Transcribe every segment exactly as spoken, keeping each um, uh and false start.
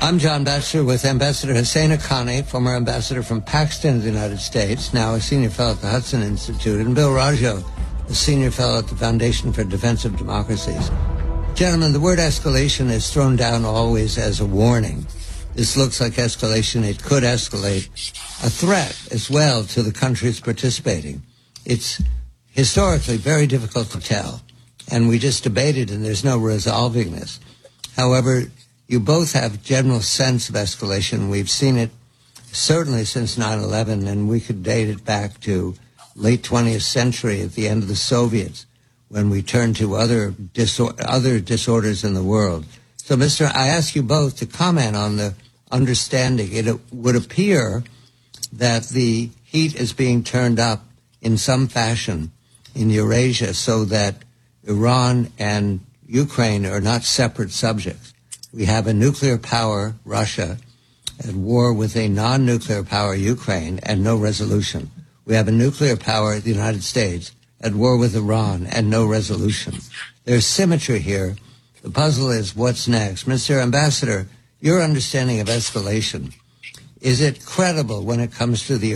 I'm John Batchelor with Ambassador Hussein Haqqani, former ambassador from Pakistan to the United States, now a senior fellow at the Hudson Institute, and Bill Rajo, a senior fellow at the Foundation for Defense of Democracies. Gentlemen, the word escalation is thrown down always as a warning. This looks like escalation. It could escalate. A threat as well to the countries participating. It's historically very difficult to tell, and we just debated, and there's no resolving this. However, you both have general sense of escalation. We've seen it certainly since nine eleven, and we could date it back to late twentieth century at the end of the Soviets, when we turned to other disor- other disorders in the world. So, Mister I ask you both to comment on the understanding. It would appear that the heat is being turned up in some fashion in Eurasia so that Iran and Ukraine are not separate subjects. We have a nuclear power, Russia, at war with a non-nuclear power, Ukraine, and no resolution. We have a nuclear power, the United States, at war with Iran and no resolution. There's symmetry here. The puzzle is what's next. Mister Ambassador, your understanding of escalation, is it credible when it comes to the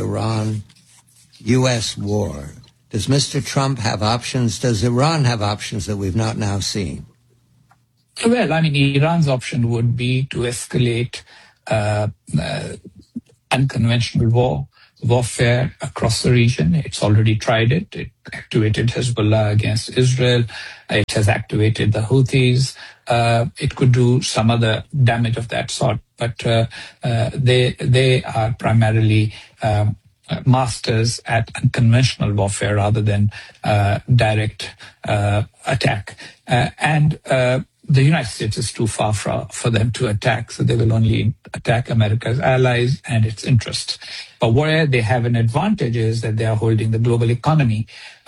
Iran-U S war? Does Mister Trump have options? Does Iran have options that we've not now seen? Well, I mean, Iran's option would be to escalate uh, uh, unconventional war, warfare across the region. It's already tried it. It activated Hezbollah against Israel. It has activated the Houthis. Uh, it could do some other damage of that sort, but uh, uh, they they are primarily um, masters at unconventional warfare rather than uh, direct uh, attack. Uh, and uh, the United States is too far for, for them to attack, so they will only attack America's allies and its interests. But where they have an advantage is that they are holding the global economy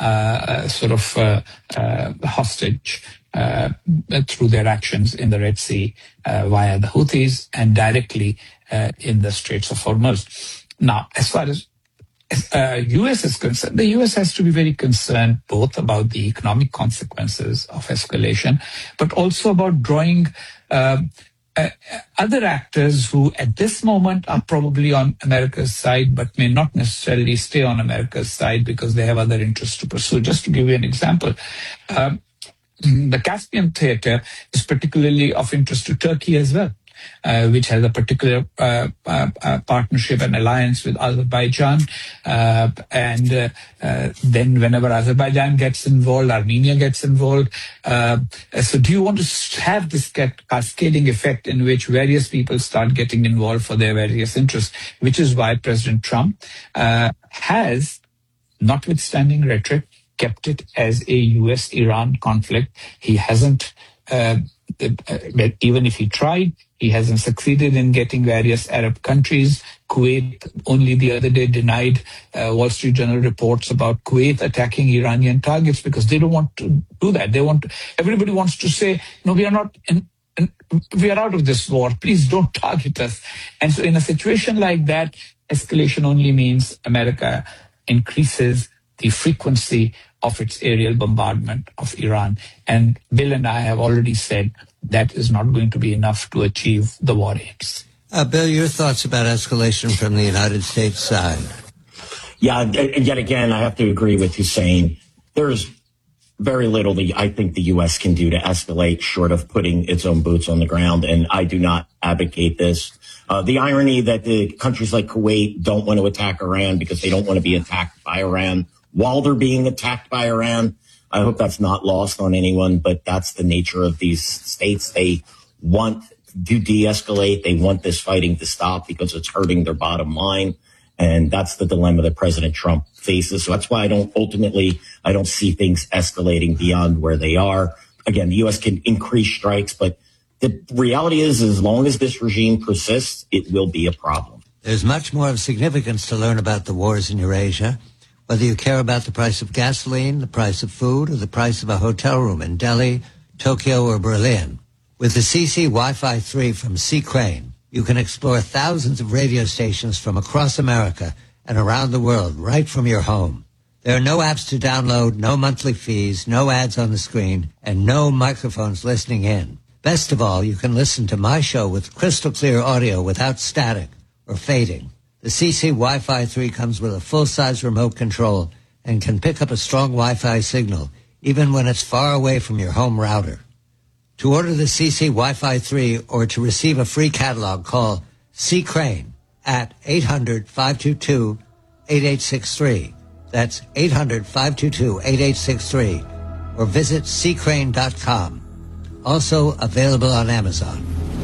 uh, sort of uh, uh, hostage uh, through their actions in the Red Sea uh, via the Houthis and directly uh, in the Straits of Hormuz. Now, as far as Uh, U S is concerned, the U S has to be very concerned both about the economic consequences of escalation, but also about drawing uh, uh, other actors who at this moment are probably on America's side, but may not necessarily stay on America's side because they have other interests to pursue. Just to give you an example, um, the Caspian theater is particularly of interest to Turkey as well. Uh, which has a particular uh, uh, uh, partnership and alliance with Azerbaijan. Uh, and uh, uh, then whenever Azerbaijan gets involved, Armenia gets involved. Uh, so do you want to have this cascading effect in which various people start getting involved for their various interests, which is why President Trump uh, has, notwithstanding rhetoric, kept it as a U S Iran conflict. He hasn't, uh, uh, even if he tried, he hasn't succeeded in getting various Arab countries. Kuwait only the other day denied uh, Wall Street Journal reports about Kuwait attacking Iranian targets because they don't want to do that. They want to, everybody wants to say, no, we are not, in, in, we are out of this war. Please don't target us. And so in a situation like that, escalation only means America increases the frequency of its aerial bombardment of Iran. And Bill and I have already said that is not going to be enough to achieve the war aims. Uh, Bill, your thoughts about escalation from the United States side? Yeah, and yet again, I have to agree with Hussein. There's very little that I think the U S can do to escalate short of putting its own boots on the ground, and I do not advocate this. Uh, the irony that the countries like Kuwait don't want to attack Iran because they don't want to be attacked by Iran while they're being attacked by Iran, I hope that's not lost on anyone, but that's the nature of these states. They want to de-escalate. They want this fighting to stop because it's hurting their bottom line. And that's the dilemma that President Trump faces. So that's why I don't ultimately, I don't see things escalating beyond where they are. Again, the U S can increase strikes, but the reality is, as long as this regime persists, it will be a problem. There's much more of significance to learn about the wars in Eurasia. Whether you care about the price of gasoline, the price of food, or the price of a hotel room in Delhi, Tokyo, or Berlin. With the C C Wi-Fi three from C. Crane, you can explore thousands of radio stations from across America and around the world right from your home. There are no apps to download, no monthly fees, no ads on the screen, and no microphones listening in. Best of all, you can listen to my show with crystal clear audio without static or fading. The C C Wi-Fi three comes with a full-size remote control and can pick up a strong Wi-Fi signal even when it's far away from your home router. To order the C C Wi-Fi three or to receive a free catalog, call C. Crane at eight hundred, five two two, eight eight six three. That's eight hundred, five two two, eight eight six three. Or visit c crane dot com. Also available on Amazon.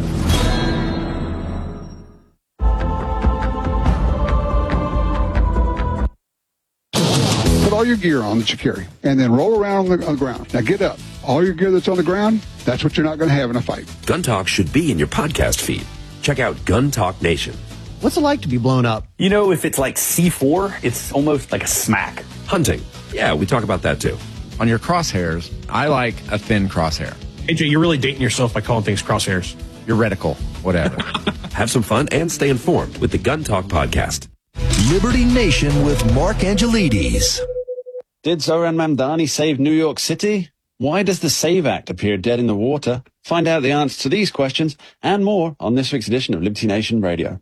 Put all your gear on that you carry, and then roll around on the, on the ground. Now get up. All your gear that's on the ground, that's what you're not going to have in a fight. Gun Talk should be in your podcast feed. Check out Gun Talk Nation. What's it like to be blown up? You know, if it's like C four, it's almost like a smack. Hunting. Yeah, we talk about that too. On your crosshairs, I like a thin crosshair. A J, you're really dating yourself by calling things crosshairs. Your reticle, whatever. Have some fun and stay informed with the Gun Talk podcast. Liberty Nation with Mark Angelides. Did Zoran Mamdani save New York City? Why does the SAVE Act appear dead in the water? Find out the answer to these questions and more on this week's edition of Liberty Nation Radio.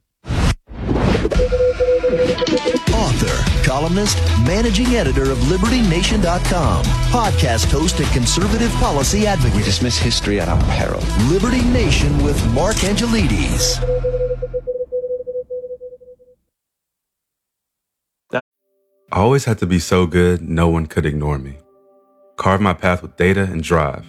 Author, columnist, managing editor of Liberty Nation dot com, podcast host and conservative policy advocate. We dismiss history at our peril. Liberty Nation with Mark Angelides. I always had to be so good, no one could ignore me. Carve my path with data and drive.